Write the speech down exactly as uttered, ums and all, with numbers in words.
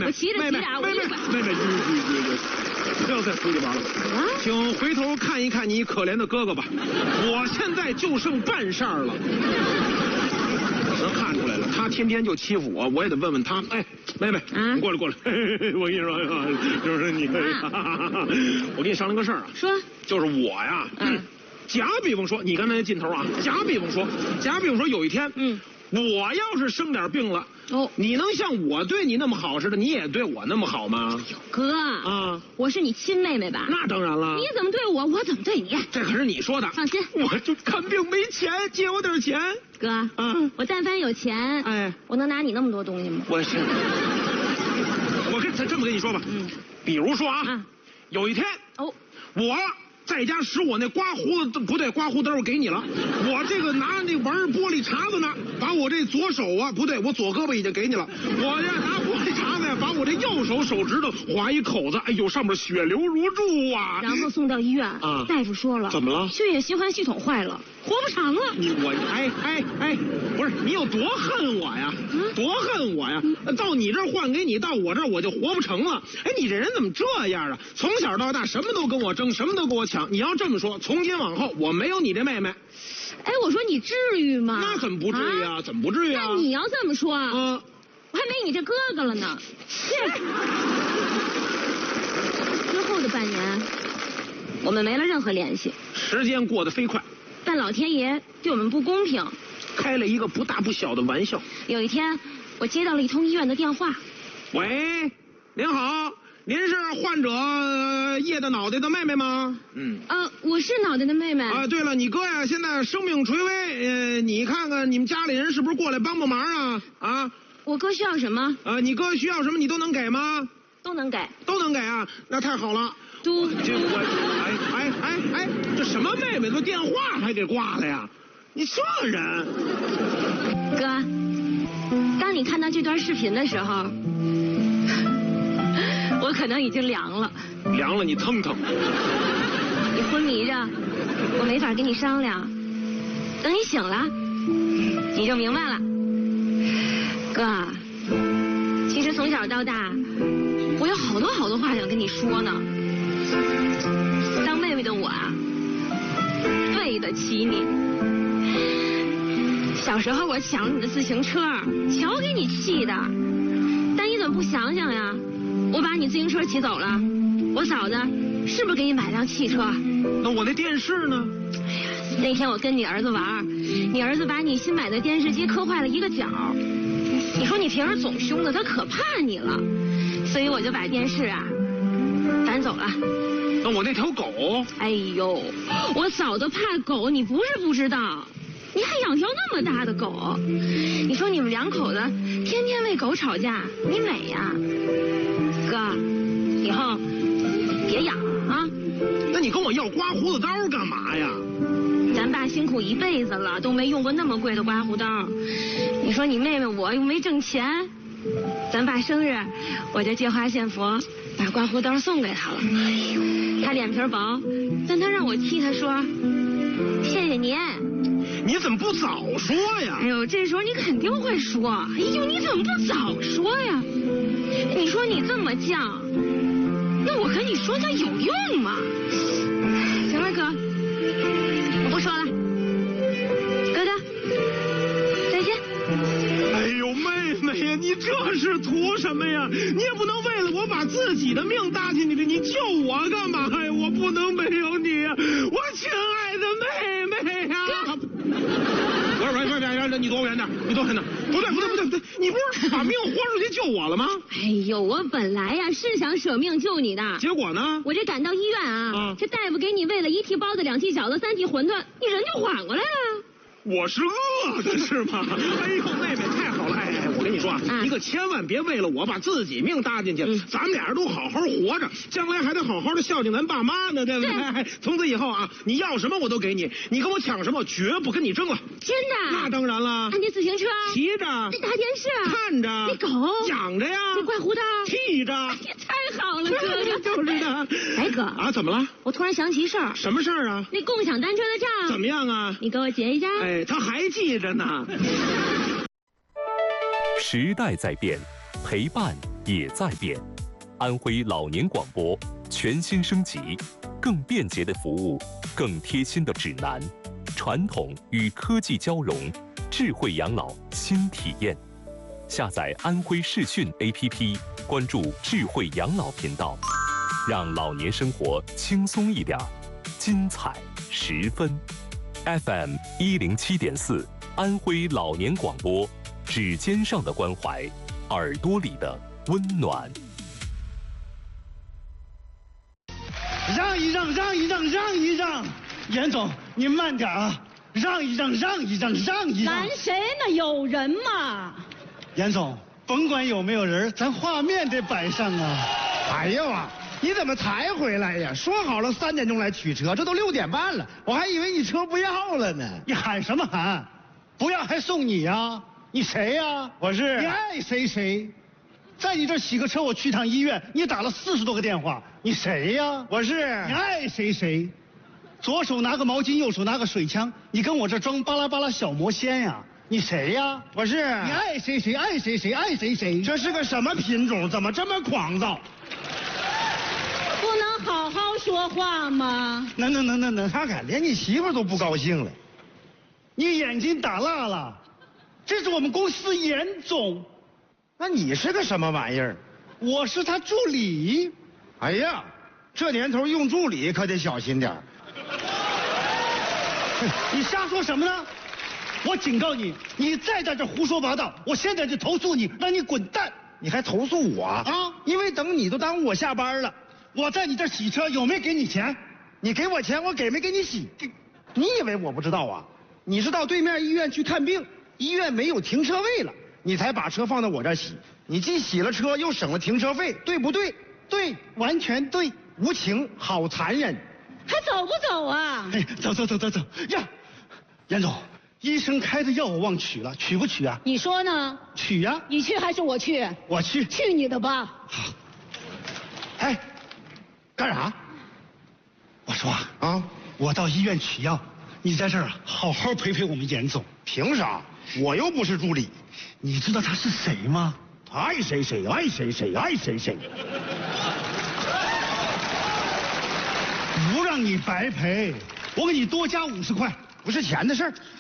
我骑着骑着，我妹妹妹妹，不要再胡里巴了。 啊， 请回头看一看你可怜的哥哥吧，我现在就剩半扇了。能看出来了，他天天就欺负我，我也得问问他。哎，妹妹，啊，你过来过来，嘿嘿嘿我跟你说，就是你，啊、我跟你商量个事儿啊。 说， 就是我呀，嗯，假比方说，你刚才那劲头啊，假比方说，假比方说有一天，嗯，我要是生点病了，哦，你能像我对你那么好似的，你也对我那么好吗？ 哥啊，我是你亲妹妹吧？ 那当然了。 你怎么对我，我怎么对你？ 这可是你说的。 放心， 我就看病没钱，借我点钱。 哥，啊，我但凡有钱，哎，我能拿你那么多东西吗？ 我行。我跟这么跟你说吧，嗯，比如说啊，啊有一天，哦，我在家使我那刮胡子不对，刮胡刀我给你了，我这个拿那玩玻璃碴子呢，把我这左手啊不对，我左胳膊已经给你了，我呀拿玻璃碴子呀把我这右手手指头划一口子，哎呦上面血流如注啊！ 然后送到医院啊，大夫说了， 怎么了？ 血液循环系统坏了，活不长了。 你我哎哎哎，不是你有多恨我呀？嗯、多恨我呀！嗯、到你这儿换给你，到我这儿我就活不成了。哎，你这人怎么这样啊？从小到大什么都跟我争，什么都跟我抢。你要这么说，从今往后我没有你这妹妹。 哎，我说你至于吗？ 那怎么不至于啊？啊怎么不至于啊？ 那你要这么说啊， 嗯、 我还没你这哥哥了呢。之后的半年，我们没了任何联系。 时间过得飞快， 但老天爷对我们不公平， 开了一个不大不小的玩笑。 有一天，我接到了一通医院的电话。 喂，您好。您是患者、呃、叶的脑袋的妹妹吗？ 嗯。呃，我是脑袋的妹妹。 啊，对了，你哥呀，现在生命垂危，呃，你看看你们家里人是不是过来帮帮忙啊？啊。 我哥需要什么？ 啊，你哥需要什么，你都能给吗？ 都能给。 都能给啊，那太好了。 都。 这我，哎哎哎哎，这什么妹妹？这电话还给挂了呀？你这人。 哥，当你看到这段视频的时候。我可能已经凉了， 凉了你腾腾。 你昏迷着，我没法跟你商量。等你醒了，你就明白了。哥，其实从小到大，我有好多好多话想跟你说呢。当妹妹的我啊，对得起你。小时候我抢你的自行车，瞧给你气的。但你怎么不想想呀？我把你自行车骑走了，我嫂子是不是给你买辆汽车？ 那我那电视呢？ 哎呀，那天我跟你儿子玩，你儿子把你新买的电视机磕坏了一个角。你说你平时总凶的，他可怕你了，所以我就把电视啊赶走了。 那我那条狗？ 哎呦，我嫂子怕狗，你不是不知道。你还养条那么大的狗，你说你们两口子天天为狗吵架，你美呀？哥，以后别养了啊！ 那你跟我要刮胡子刀干嘛呀？ 咱爸辛苦一辈子了，都没用过那么贵的刮胡刀。你说你妹妹我又没挣钱，咱爸生日我就借花献佛，把刮胡刀送给他了。哎呦，他脸皮薄，但他让我替他说谢谢您。 你怎么不早说呀？ 哎呦，这时候你肯定会说，哎呦，你怎么不早说呀？你说你这么犟，那我跟你说它有用吗？行了，哥，我不说了。哥哥，再见。 哎呦，妹妹呀，你这是图什么呀？你也不能为了我把自己的命搭进去了，你救我干嘛呀？我不能没有你呀，我亲爱的妹妹呀！不是不是不是，你躲我远点，你躲我远点。不对不对不对不对，你不是把命豁出去救我了吗？ 哎呦，我本来呀是想舍命救你的， 结果呢？ 我这赶到医院啊，啊这大夫给你喂了一屉包子、两屉饺子、三屉馄饨，你人就缓过来了。 我是饿的是吗？哎呦，妹妹太好了！哎哎，我跟你说啊，你可千万别为了我把自己命搭进去。嗯、咱们俩人都好好活着，将来还得好好的孝敬咱爸妈呢，对不对？对从此以后啊，你要什么我都给你，你跟我抢什么，我绝不跟你争了。 真的？ 那当然了。 那自行车骑着， 那大电视看着， 那狗养着呀， 那刮胡刀剃着。 哎呀，太好了，哥哥。 就是的。 哎哥啊，怎么了？ 我突然想起一事儿。 什么事儿啊？ 那共享单车的账怎么样啊？ 你给我结一下。 哎，他还记着呢。 时代在变，陪伴也在变。安徽老年广播全新升级，更便捷的服务，更贴心的指南，传统与科技交融，智慧养老新体验。下载安徽视讯 A P P， 关注智慧养老频道，让老年生活轻松一点，精彩十分。F M 一零七点四，安徽老年广播，指尖上的关怀，耳朵里的温暖。 让一让，让一让，让一让，严总，您慢点啊！让一让，让一让，让一让。 拦谁呢？有人吗？ 严总，甭管有没有人，咱画面得摆上啊！ 哎呀妈，你怎么才回来呀？说好了三点钟来取车，这都六点半了，我还以为你车不要了呢。 你喊什么喊？不要还送你呀？你谁呀？ 我是。 你爱谁谁。在你这洗个车，我去趟医院，你打了四十多个电话，你谁呀？ 我是。 你爱谁谁。左手拿个毛巾，右手拿个水枪，你跟我这装巴拉巴拉小魔仙呀？你谁呀？ 我是。 你爱谁谁，爱谁谁，爱谁谁。 这是个什么品种？怎么这么狂躁？ 不能好好说话吗？ 能能能能能， 他敢连你媳妇都不高兴了。 你眼睛打蜡了，这是我们公司严总。 那你是个什么玩意儿？ 我是他助理。 哎呀，这年头用助理可得小心点。 你瞎说什么呢？我警告你，你再在这胡说八道，我现在就投诉你，让你滚蛋！ 你还投诉我啊？因为等你都耽误我下班了。 我在你这洗车，有没给你钱？ 你给我钱，我给没给你洗？你以为我不知道啊？你是到对面医院去看病，医院没有停车位了，你才把车放到我这儿洗。你既洗了车，又省了停车费，对不对？ 对，完全对。 无情，好残忍。 还走不走啊？ 哎，走走走走走呀！严总，医生开的药我忘取了，取不取啊？ 你说呢？ 取呀！ 你去还是我去？ 我去。 去你的吧！ 好。哎，干啥？我说啊，啊，我到医院取药，你在这儿好好陪陪我们严总。 凭啥？我又不是助理。 你知道他是谁吗？ 爱谁谁，爱谁谁，爱谁谁。 不让你白赔，我给你多加五十块。 不是钱的事儿，